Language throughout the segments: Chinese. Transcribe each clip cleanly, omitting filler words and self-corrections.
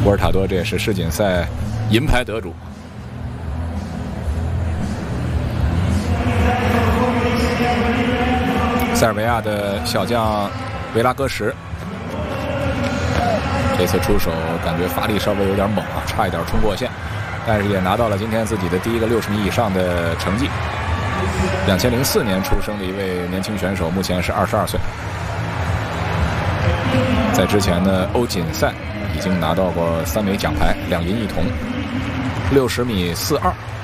沃尔塔多这也是世锦赛银牌得主。塞尔维亚的小将维拉戈什，这次出手感觉发力稍微有点猛啊，差一点冲过线，但是也拿到了今天自己的第一个60米以上的成绩。2004年出生的一位年轻选手，目前是22岁。在之前的欧锦赛已经拿到过3枚奖牌，2银1铜，60米42。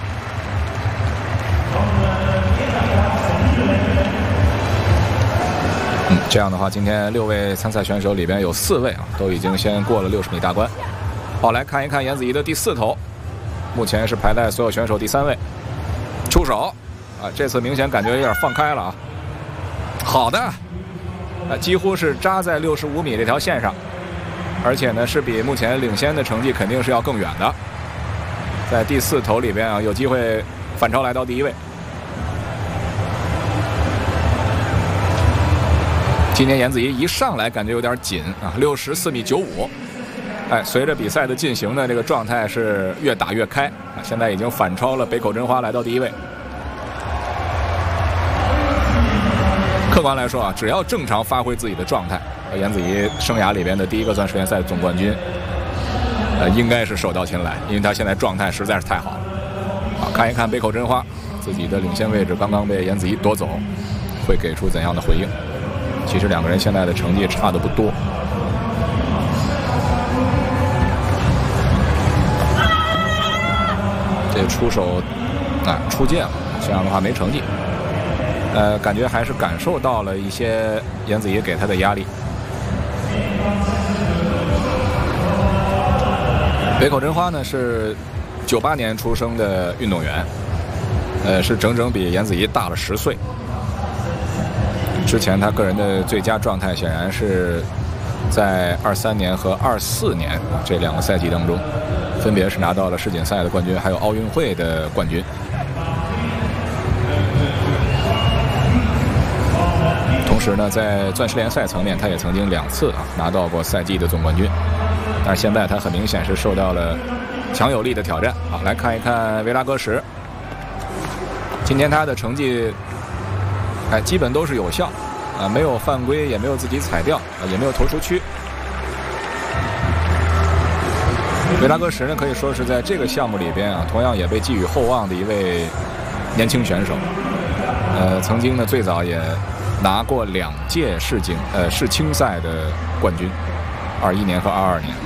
这样的话，今天6位参赛选手里边有4位啊，都已经先过了60米大关。好，来看一看颜子怡的第4投，目前是排在所有选手第3位。出手啊，这次明显感觉有点放开了啊。好的，几乎是扎在65米这条线上，而且呢是比目前领先的成绩肯定是要更远的。在第4投里边啊，有机会反超来到第1位。今天颜子怡一上来感觉有点紧啊，64米95，随着比赛的进行呢，这个状态是越打越开啊，现在已经反超了北口真花，来到第1位。客观来说啊，只要正常发挥自己的状态，颜子怡生涯里边的第1个钻石联赛总冠军，应该是手到擒来，因为他现在状态实在是太好了。好，看一看北口真花自己的领先位置刚刚被颜子怡夺走，会给出怎样的回应？其实2个人现在的成绩差的不多。这个出手出界了，这样的话没成绩。感觉还是感受到了一些颜子怡给他的压力。北口真花呢是98年出生的运动员，是整整比颜子怡大了10岁。之前他个人的最佳状态显然是在23年和24年这2个赛季当中，分别是拿到了世锦赛的冠军，还有奥运会的冠军。同时呢，在钻石联赛层面，他也曾经2次拿到过赛季的总冠军。但是现在他很明显是受到了强有力的挑战。好，来看一看维拉戈什，今天他的成绩基本都是有效没有犯规，也没有自己踩掉也没有投出区。维拉戈什呢，可以说是在这个项目里边同样也被寄予厚望的一位年轻选手。曾经呢，最早也拿过2届世青赛的冠军，21年和22年。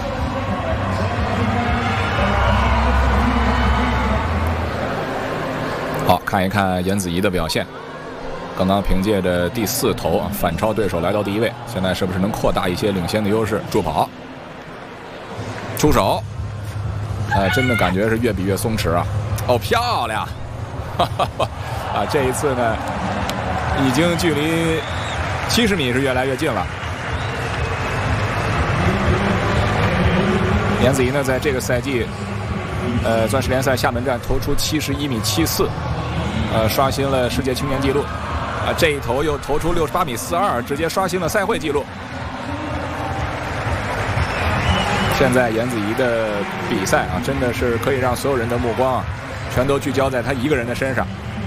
好，看一看颜子怡的表现。刚刚凭借着第4投反超对手来到第1位，现在是不是能扩大一些领先的优势？助跑，出手，真的感觉是越比越松弛啊！哦，漂亮！这一次呢，已经距离70米是越来越近了。颜子怡呢，在这个赛季，钻石联赛厦门站投出71米74，刷新了世界青年纪录。这一投又投出68米42，直接刷新了赛会纪录。现在颜子怡的比赛真的是可以让所有人的目光全都聚焦在他一个人的身上。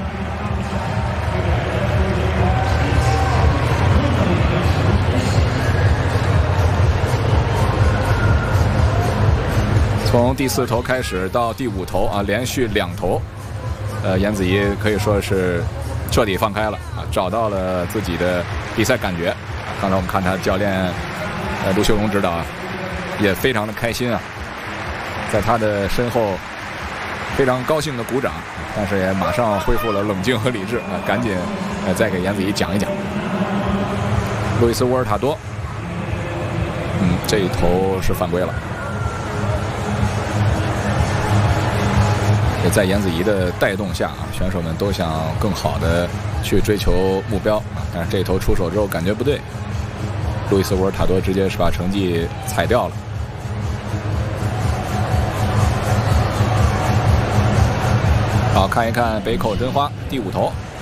从第4投开始到第5投连续2投，颜子怡可以说是彻底放开了找到了自己的比赛感觉。刚才我们看他教练卢秀荣指导也非常的开心在他的身后非常高兴的鼓掌，但是也马上恢复了冷静和理智赶紧再给颜子怡讲一讲。路易斯沃尔塔多，这一投是犯规了。也在颜子怡的带动下选手们都想更好的去追求目标但是这一投出手之后感觉不对，路易斯沃尔塔多直接是把成绩踩掉了。好，看一看北口真花第5投。